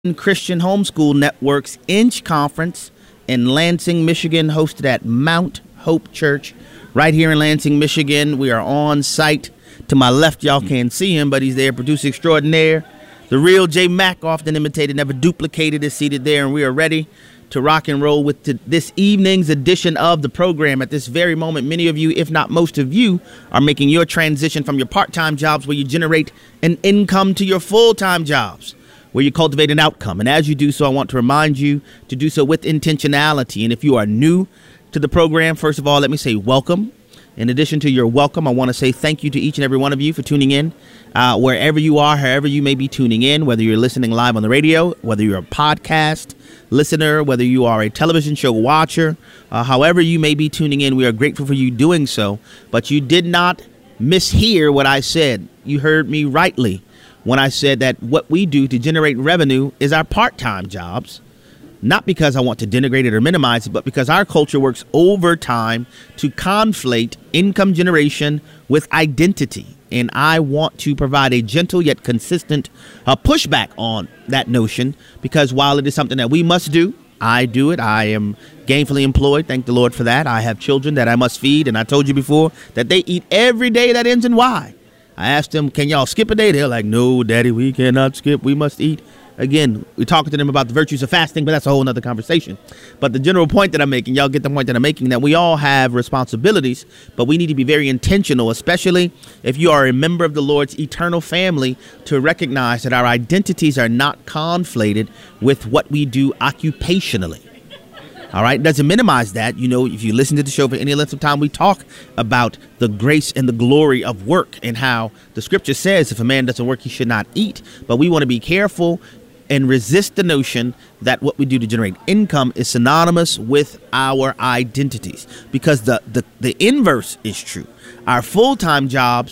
Christian Homeschool Network's Inch Conference in Lansing, Michigan, hosted at Mount Hope Church right here in Lansing, Michigan. We are on site. To my left, y'all can't see him, but he's there, producer extraordinaire. The real J Mac, often imitated, never duplicated, is seated there, and we are ready to rock and roll with this evening's edition of the program. At this very moment, many of you, if not most of you, are making your transition from your part-time jobs where you generate an income to your full-time jobs, where you cultivate an outcome. And as you do so, I want to remind you to do so with intentionality. And if you are new to the program, first of all, let me say welcome. In addition to your welcome, I want to say thank you to each and every one of you for tuning in, wherever you are, however you may be tuning in, whether you're listening live on the radio, whether you're a podcast listener, whether you are a television show watcher, however you may be tuning in, we are grateful for you doing so. But you did not mishear what I said. You heard me rightly when I said that what we do to generate revenue is our part-time jobs. Not because I want to denigrate it or minimize it, but because our culture works overtime to conflate income generation with identity. And I want to provide a gentle yet consistent pushback on that notion, because while it is something that we must do, I do it. I am gainfully employed. Thank the Lord for that. I have children that I must feed. And I told you before that they eat every day that ends in Y. I asked them, can y'all skip a day? They're like, no, Daddy, we cannot skip. We must eat. Again, we're talking to them about the virtues of fasting, but that's a whole nother conversation. But the general point that I'm making, y'all get the point that I'm making, that we all have responsibilities, but we need to be very intentional, especially if you are a member of the Lord's eternal family, to recognize that our identities are not conflated with what we do occupationally. All right. Doesn't minimize that. You know, if you listen to the show for any length of time, we talk about the grace and the glory of work and how the scripture says if a man doesn't work, he should not eat. But we want to be careful and resist the notion that what we do to generate income is synonymous with our identities, because the inverse is true. Our full-time job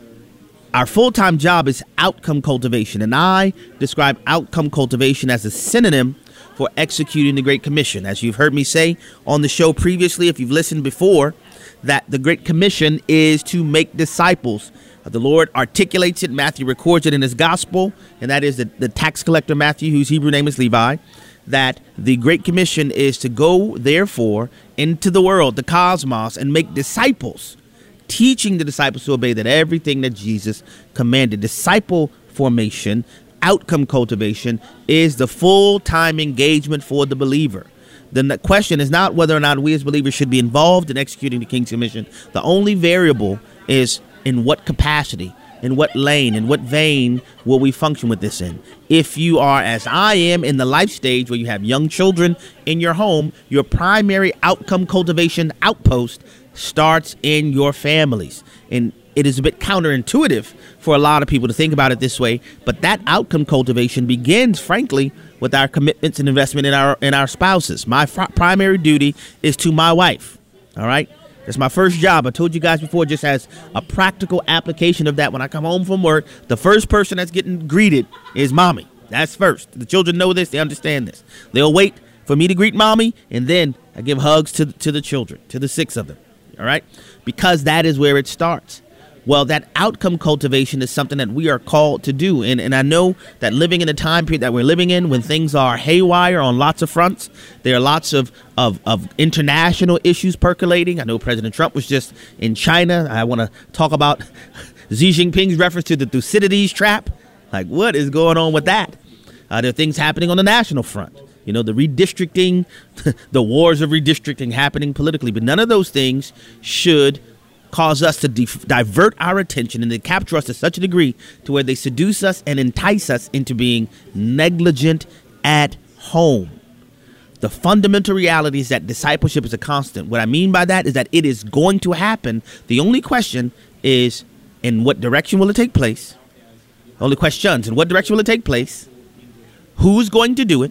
is outcome cultivation. And I describe outcome cultivation as a synonym for executing the Great Commission. As you've heard me say on the show previously, if you've listened before, that the Great Commission is to make disciples. The Lord articulates it. Matthew records it in his gospel, and that is the tax collector Matthew, whose Hebrew name is Levi, that the Great Commission is to go, therefore, into the world, the cosmos, and make disciples, teaching the disciples to obey that everything that Jesus commanded. Disciple formation, outcome cultivation, is the full-time engagement for the believer. Then the question is not whether or not we as believers should be involved in executing the King's Commission. The only variable is in what capacity, in what lane, in what vein will we function with this in. If you are, as I am, in the life stage where you have young children in your home, your primary outcome cultivation outpost starts in your families. And it is a bit counterintuitive for a lot of people to think about it this way, but that outcome cultivation begins, frankly, with our commitments and investment in our spouses. My primary duty is to my wife. All right. That's my first job. I told you guys before, just as a practical application of that. When I come home from work, the first person that's getting greeted is mommy. That's first. The children know this. They understand this. They'll wait for me to greet mommy, and then I give hugs to the children, to the 6 of them. All right. Because that is where it starts. Well, that outcome cultivation is something that we are called to do. And I know that living in the time period that we're living in, when things are haywire on lots of fronts, there are lots of international issues percolating. I know President Trump was just in China. I want to talk about Xi Jinping's reference to the Thucydides trap. Like, what is going on with that? There are things happening on the national front. You know, the redistricting, the wars of redistricting happening politically. But none of those things should cause us to divert our attention and to capture us to such a degree to where they seduce us and entice us into being negligent at home. The fundamental reality is that discipleship is a constant. What I mean by that is that it is going to happen. The only question is, in what direction will it take place? Only questions, in what direction will it take place? Who's going to do it?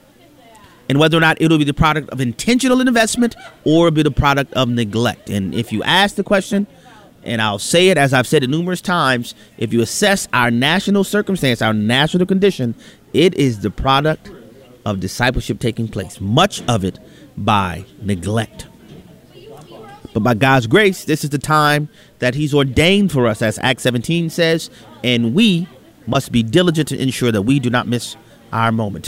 And whether or not it'll be the product of intentional investment or be the product of neglect. And if you ask the question, and I'll say it as I've said it numerous times, if you assess our national circumstance, our national condition, it is the product of discipleship taking place, much of it by neglect. But by God's grace, this is the time that he's ordained for us, as Acts 17 says, and we must be diligent to ensure that we do not miss our moment.